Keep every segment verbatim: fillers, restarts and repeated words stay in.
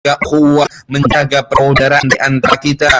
ukhuwah, menjaga persaudaraan di antara kita,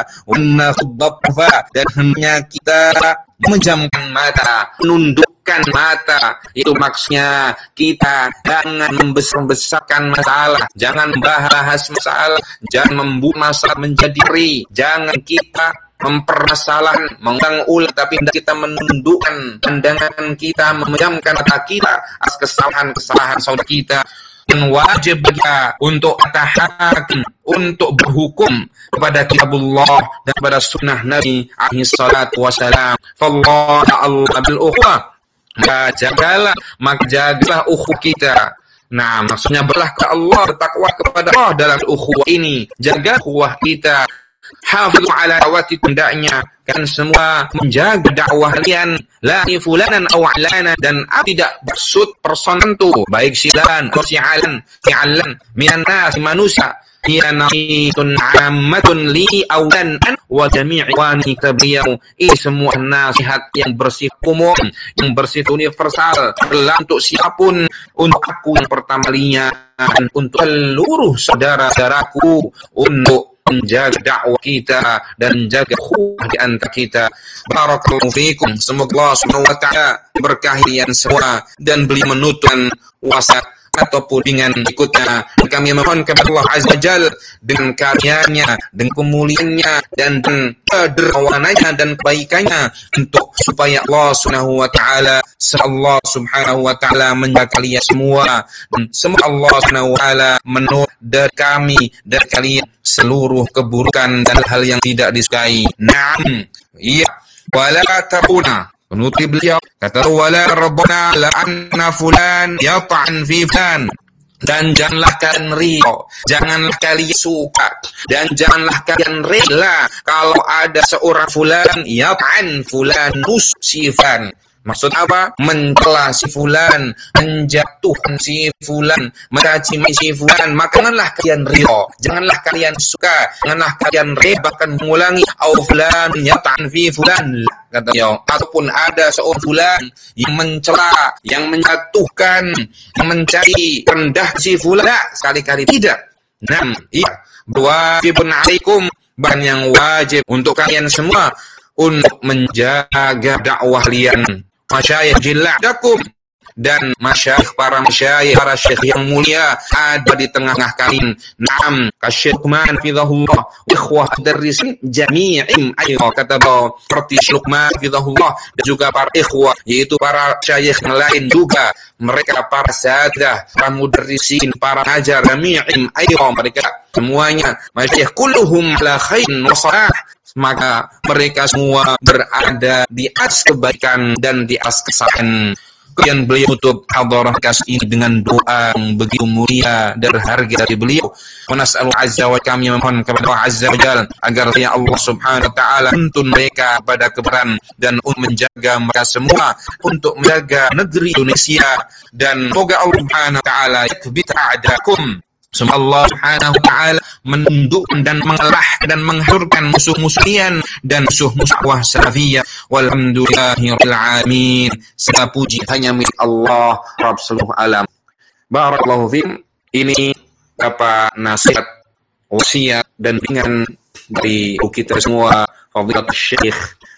dan hendaknya kita memejamkan mata, menundukkan mata. Itu maksudnya kita jangan membesar-besarkan masalah, jangan membahas masalah, jangan membuat masalah menjadi ri, jangan kita mempermasalahan, mengulang ulang, tapi tidak kita menundukkan pandangan kita, memejamkan mata kita atas kesalahan-kesalahan saudara kita. Dan wajib kita untuk atahakim, untuk berhukum kepada kitabullah dan kepada sunnah Nabi alaihi salatu wassalam. Fallah Allah bil ukhuwah, maka jagalah, maka jagalah ukhuwah kita. Nah, maksudnya berlah ke Allah, bertakwa kepada Allah dalam ukhuwah ini. Jaga ukhuwah kita. Hafizu ala da'wati, hendaknya kan semua menjaga dakwah kalian, la fulanan aw alana, dan tidak maksud person itu, baik silan atau si'alan si'alan minan nas, manusia. Hiya nasitun ammatun li awlan wa jami'i wani tabiyahu. Ini semua nasihat yang bersifat umum, yang bersifat universal, untuk siapapun, untuk aku yang pertama kalinya, dan untuk seluruh saudara-saudaraku, untuk menjaga dakwah kita dan jaga ukhuwah di antara kita. Barakallahu fiikum. Semoga Allah Subhanahu wa taala berkahi kalian semua dan beli menutup wasa ataupun dengan ikutnya. Kami mohon kepada Allah Azza Jalla dengan karyanya, dengan kemuliaannya, dan dermawanannya dan kebaikannya, untuk supaya Allah Subhanahu wa taala Allah Subhanahu wa taala menjaga kalian semua, dan semoga Allah Subhanahu wa taala menurut dari kami dan kalian seluruh keburukan dan hal yang tidak disukai. Naam. Iya. Wala tabuna. Penutup beliau kata, wala rabbana la anna fulan yata'an fi fulan, dan janganlah kalian ridho, janganlah kalian suka, dan janganlah kalian rela kalau ada seorang fulan yata'an fulan musifan. Maksud apa? Mencela si fulan, menjatuhkan si fulan, mencaci si fulan. Maka janganlah kalian ridho, janganlah kalian suka, janganlah kalian rela, bahkan mengulangi au fulan yata'an fi fulan, kata beliau. Ataupun ada seorang fulan yang mencela, yang menjatuhkan, yang mencari rendah si fulan, sekali-kali tidak. Nah, iya, wajibun alaikum, bahkan yang wajib untuk kalian semua untuk menjaga dakwah kalian. Masyayikh jiladakum, dan masyayikh, para masyayikh, para syekh yang mulia ada di tengah-tengah kalian. Naam, kasyekh Luqman fidahullah, ikhwah darrisin jami'im ayo, kata beliau, seperti Luqman fidahullah, dan juga para ikhwah, yaitu para syekh yang lain juga, mereka para sadah, para mudarrisin, para ajar, jami'im ayo, mereka semuanya masyayikh kulluhum ala khairin wa salah, maka mereka semua berada di atas kebaikan dan di atas kesalahan. Kemudian beliau tutup hadarah kas ini dengan doa yang begitu mulia dan harga dari beliau. Nas'alu azza wa kami memohon kepada Allah azza wa jalla agar ya Allah subhanahu wa ta'ala menuntun mereka pada kebenaran dan untuk menjaga mereka semua, untuk menjaga negeri Indonesia, dan semoga Allah subhanahu wa ta'ala yakbit a'dakum. Semoga Allah Subhanahu wa taala menundukkan dan mengalahkan dan menghancurkan musuh-musuhian dan musuh-musuh salafiyah. Walhamdulillahirabbil alamin. Segala puji hanya milik Allah Rabb seluruh alam. Barakallahu fiikum. Ini apa nasihat, wasiat dan bimbingan dari kita semua, Fadilatul Syekh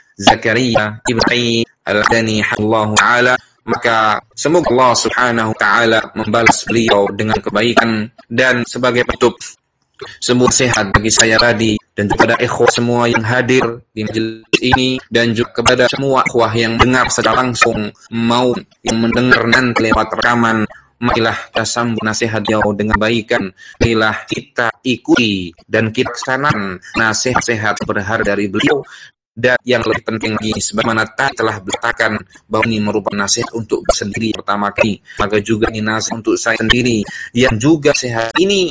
Zakaria Ibrahim Al-Adani Allahu taala. Maka semoga Allah Subhanahu wa taala membalas beliau dengan kebaikan, dan sebagai penutup, semua sehat bagi saya tadi dan kepada ikhwah semua yang hadir di majelis ini, dan juga kepada semua ikhwah yang dengar secara langsung mau yang mendengar nanti lewat rekaman. Marilah kita sambut nasihat beliau dengan kebaikan, marilah kita ikuti dan kita laksanakan nasihat-nasihat berharga dari beliau. Dan yang lebih penting lagi, sebagaimana tadi telah berkatakan bahwa ini merupakan nasihat untuk sendiri pertama kali, maka juga ini nasihat untuk saya sendiri yang juga sehat ini